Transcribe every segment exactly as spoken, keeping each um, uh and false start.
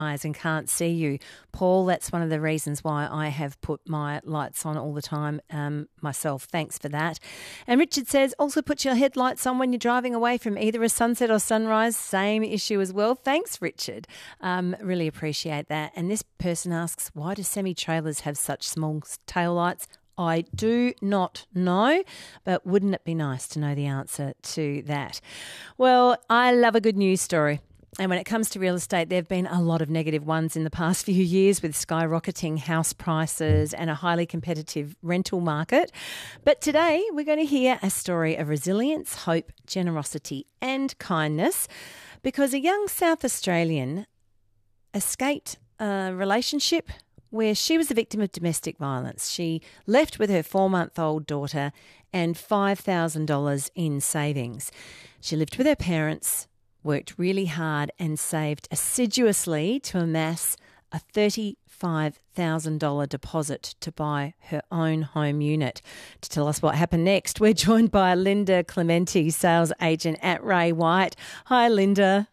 eyes and can't see you. Paul, that's one of the reasons why I have put my lights on all the time um, myself. Thanks for that. And Richard says, also put your headlights on when you're driving away from either a sunset or sunrise. Same issue as well. Thanks, Richard. Um, really appreciate that. And this person asks, why do semi-trailers have such small taillights? I do not know, but wouldn't it be nice to know the answer to that? Well, I love a good news story. And when it comes to real estate, there have been a lot of negative ones in the past few years with skyrocketing house prices and a highly competitive rental market. But today we're going to hear a story of resilience, hope, generosity and kindness, because a young South Australian escaped a relationship where she was the victim of domestic violence. She left with her four-month-old daughter and five thousand dollars in savings. She lived with her parents, worked really hard and saved assiduously to amass a thirty-five thousand dollars deposit to buy her own home unit. To tell us what happened next, we're joined by Linda Clementi, sales agent at Ray White. Hi, Linda.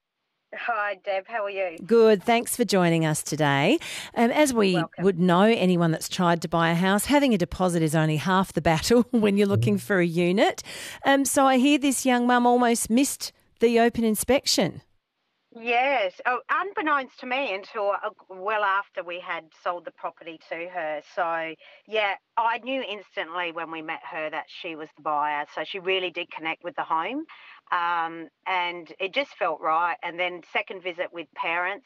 Hi, Deb. How are you? Good. Thanks for joining us today. Um, as we Welcome. would know, anyone that's tried to buy a house, having a deposit is only half the battle when you're looking for a unit. Um, so I hear this young mum almost missed the open inspection. Yes. Oh, unbeknownst to me until uh, well after we had sold the property to her. So, yeah, I knew instantly when we met her that she was the buyer. So she really did connect with the home. Um, and it just felt right. And then second visit with parents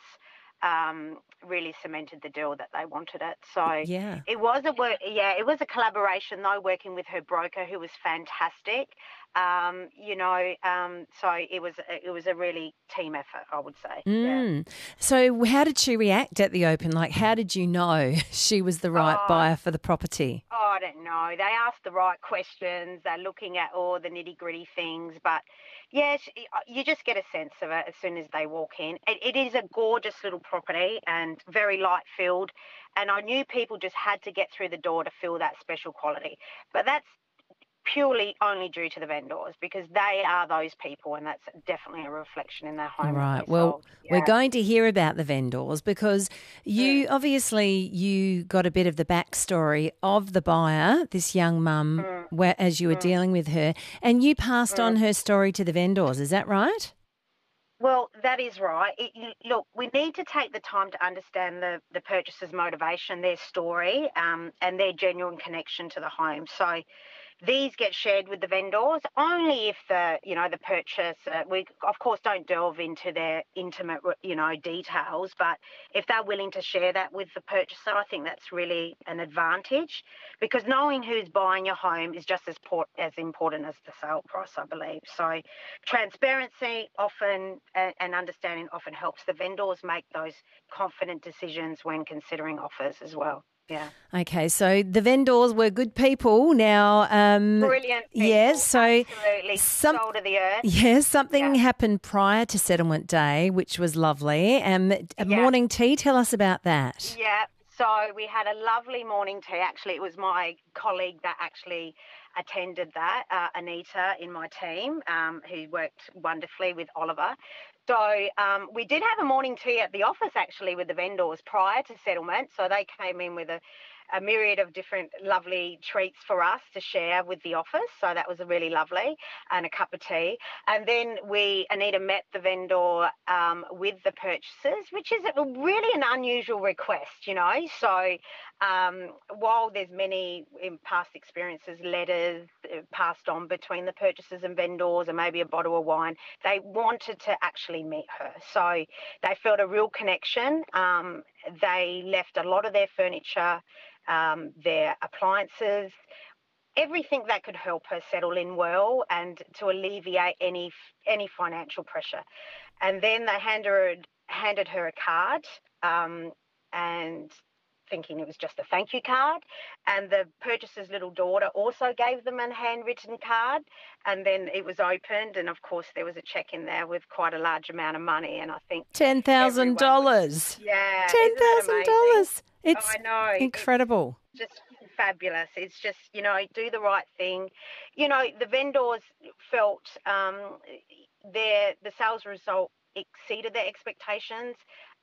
um, really cemented the deal that they wanted it. So Yeah. it was a work, yeah, it was a collaboration though, working with her broker who was fantastic. Um, you know, um, so it was it was a really team effort, I would say. Mm. Yeah. So how did she react at the open? Like, how did you know she was the right Oh, buyer for the property? Oh, I don't know. They ask the right questions. They're looking at all the nitty gritty things. But yes, you just get a sense of it as soon as they walk in. It, it is a gorgeous little property and very light filled. And I knew people just had to get through the door to feel that special quality. But that's purely only due to the vendors because they are those people, and that's definitely a reflection in their home. Right. Well, yeah. we're going to hear about the vendors because you mm. obviously you got a bit of the backstory of the buyer, this young mum, Mm. where as you were Mm. dealing with her, and you passed Mm. on her story to the vendors. Is that right? Well, that is right. It, you, look, we need to take the time to understand the, the purchaser's motivation, their story, um, and their genuine connection to the home. So these get shared with the vendors only if the, you know, the purchase, uh, we of course don't delve into their intimate, you know, details, but if they're willing to share that with the purchaser, I think that's really an advantage because knowing who's buying your home is just as, port, as important as the sale price, I believe. So transparency often uh, and understanding often helps the vendors make those confident decisions when considering offers as well. Yeah. Okay, so the vendors were good people. Now, um, Brilliant people. yes. So absolutely some, soul to the earth. yes, something Yeah. happened prior to settlement day, which was lovely. Um, a Yeah. morning tea. Tell us about that. Yeah. So we had a lovely morning tea. Actually, it was my colleague that actually attended that, uh, Anita, in my team, um, who worked wonderfully with Oliver. So um, we did have a morning tea at the office, actually, with the vendors prior to settlement. So they came in with a, a myriad of different lovely treats for us to share with the office. So that was really lovely, and a cup of tea. And then we, Anita met the vendor um, with the purchasers, which is a, really an unusual request, you know. So um, while there's many in past experiences, letters passed on between the purchasers and vendors and maybe a bottle of wine, they wanted to actually meet her. So they felt a real connection. Um, they left a lot of their furniture, um, their appliances, everything that could help her settle in well and to alleviate any any financial pressure. And then they handed her, handed her a card um, and thinking it was just a thank you card. And the purchaser's little daughter also gave them a handwritten card. And then it was opened. And, of course, there was a cheque in there with quite a large amount of money. And I think ten thousand dollars. Yeah. ten thousand dollars. It's I know. incredible. It's just fabulous. It's just, you know, do the right thing. You know, the vendors felt um, their the sales result exceeded their expectations.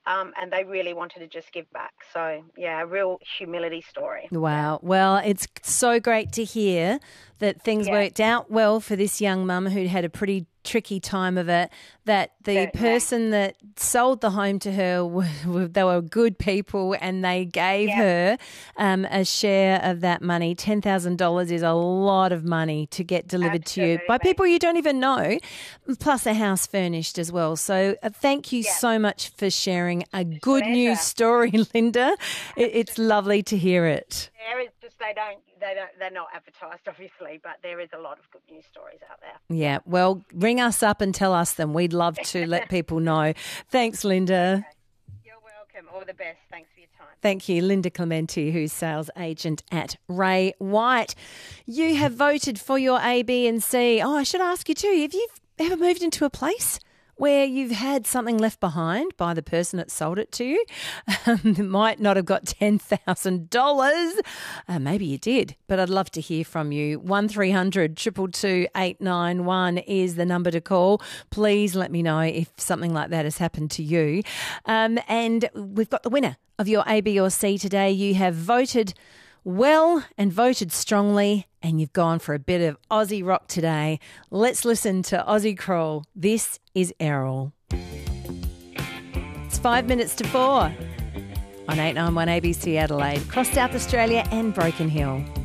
Um, and they really wanted to just give back. So, yeah, a real humility story. Wow. Well, it's so great to hear that things Yeah. worked out well for this young mum who'd had a pretty tricky time of it, that the Certainly. person that sold the home to her, were, they were good people and they gave Yeah. her um, a share of that money. ten thousand dollars is a lot of money to get delivered to you by Absolutely. people you don't even know, plus a house furnished as well. So uh, thank you Yeah. so much for sharing a good Pleasure. news story, Linda. It, it's lovely to hear it. There is just they don't they don't they're not advertised obviously, but there is a lot of good news stories out there. Yeah, well, ring us up and tell us them. We'd love to let people know. Thanks, Linda. You're welcome. All the best. Thanks for your time. Thank you, Linda Clementi, who's sales agent at Ray White. You have voted for your A, B and C. Oh, I should ask you too, have you ever moved into a place where you've had something left behind by the person that sold it to you? Um, that might not have got ten thousand dollars. Uh, maybe you did, but I'd love to hear from you. one three hundred two two two eight nine one is the number to call. Please let me know if something like that has happened to you. Um, and we've got the winner of your A, B or C today. You have voted well and voted strongly, and you've gone for a bit of Aussie rock today. Let's listen to Aussie Crawl. This is Errol. It's five minutes to four on eight nine one A B C Adelaide, across South Australia and Broken Hill.